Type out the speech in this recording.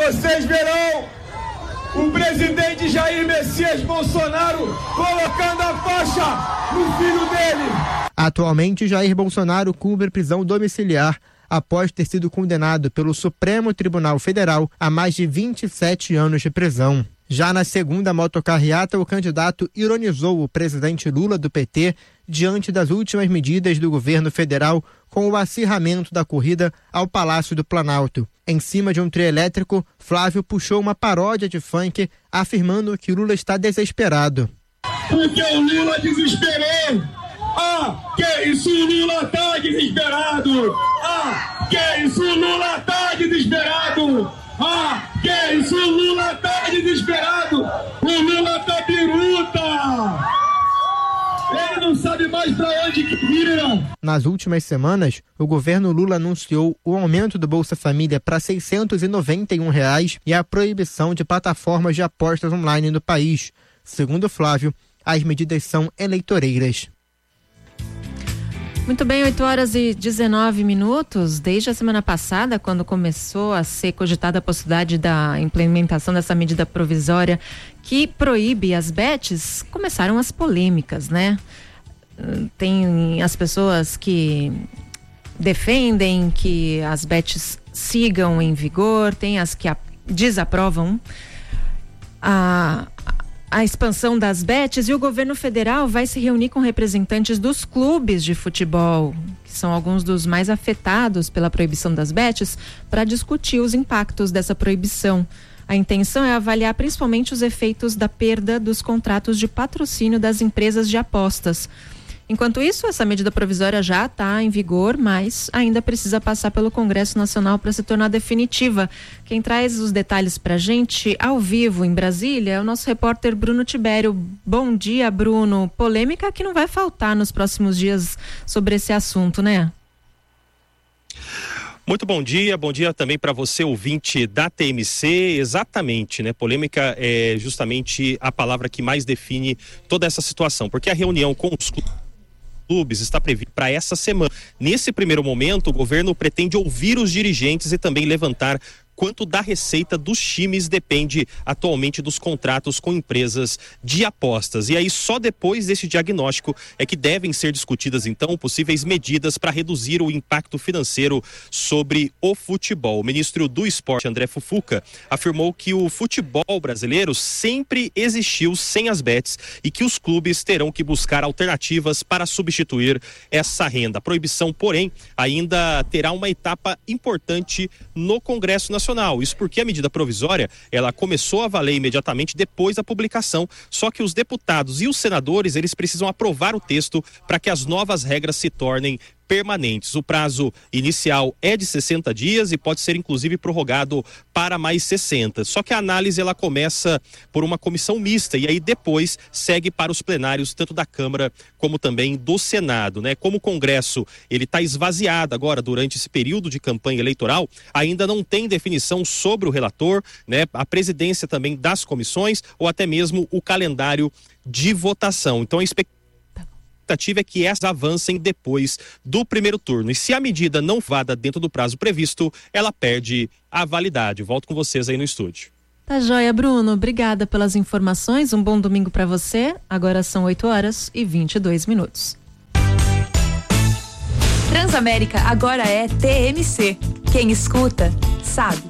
vocês verão o presidente Jair Messias Bolsonaro colocando a faixa no filho dele. Atualmente, Jair Bolsonaro cumpre prisão domiciliar após ter sido condenado pelo Supremo Tribunal Federal a mais de 27 anos de prisão. Já na segunda motocarreata, o candidato ironizou o presidente Lula do PT diante das últimas medidas do governo federal com o acirramento da corrida ao Palácio do Planalto. Em cima de um trio elétrico, Flávio puxou uma paródia de funk, afirmando que Lula está desesperado. Porque o Lula desesperou. Que isso, o Lula tá desesperado. Que isso, o Lula tá desesperado. Que isso, o Lula tá desesperado. O Lula tá biruta. Ele não sabe mais pra onde que vira. Nas últimas semanas, o governo Lula anunciou o aumento do Bolsa Família para R$ 691 e a proibição de plataformas de apostas online no país. Segundo Flávio, as medidas são eleitoreiras. Muito bem, 8h19. Desde a semana passada, quando começou a ser cogitada a possibilidade da implementação dessa medida provisória que proíbe as bets, começaram as polêmicas, né? Tem as pessoas que defendem que as bets sigam em vigor, tem as que desaprovam a expansão das bets, e o governo federal vai se reunir com representantes dos clubes de futebol, que são alguns dos mais afetados pela proibição das bets, para discutir os impactos dessa proibição. A intenção é avaliar principalmente os efeitos da perda dos contratos de patrocínio das empresas de apostas. Enquanto isso, essa medida provisória já está em vigor, mas ainda precisa passar pelo Congresso Nacional para se tornar definitiva. Quem traz os detalhes para a gente ao vivo em Brasília é o nosso repórter Bruno Tibério. Bom dia, Bruno. Polêmica que não vai faltar nos próximos dias sobre esse assunto, né? Muito bom dia também para você, ouvinte da TMC. Exatamente, né? Polêmica é justamente a palavra que mais define toda essa situação, porque a reunião com os clubes está prevista para essa semana. Nesse primeiro momento, o governo pretende ouvir os dirigentes e também levantar quanto da receita dos times depende atualmente dos contratos com empresas de apostas. E aí só depois desse diagnóstico é que devem ser discutidas então possíveis medidas para reduzir o impacto financeiro sobre o futebol. O ministro do Esporte, André Fufuca, afirmou que o futebol brasileiro sempre existiu sem as bets e que os clubes terão que buscar alternativas para substituir essa renda. A proibição, porém, ainda terá uma etapa importante no Congresso Nacional. Isso porque a medida provisória, ela começou a valer imediatamente depois da publicação, só que os deputados e os senadores, eles precisam aprovar o texto para que as novas regras se tornem permanentes. O prazo inicial é de 60 dias e pode ser inclusive prorrogado para mais 60. Só que a análise ela começa por uma comissão mista e aí depois segue para os plenários tanto da Câmara como também do Senado, né? Como o Congresso ele está esvaziado agora durante esse período de campanha eleitoral, ainda não tem definição sobre o relator, né? A presidência também das comissões ou até mesmo o calendário de votação. Então a expectativa é que essas avancem depois do primeiro turno. E se a medida não vada dentro do prazo previsto, ela perde a validade. Volto com vocês aí no estúdio. Tá joia, Bruno. Obrigada pelas informações. Um bom domingo para você. Agora são 8h22. Transamérica agora é TMC. Quem escuta, sabe.